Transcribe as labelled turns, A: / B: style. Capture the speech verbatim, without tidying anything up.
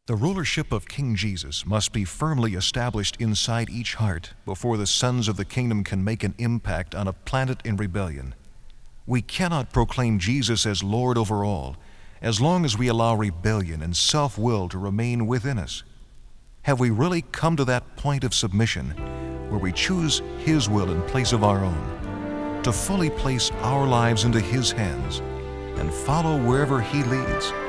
A: The rulership of King Jesus must be firmly established inside each heart before the sons of the kingdom can make an impact on a planet in rebellion. We cannot proclaim Jesus as Lord over all as long as we allow rebellion and self-will to remain within us. Have we really come to that point of submission where we choose His will in place of our own, to fully place our lives into His hands and follow wherever He leads?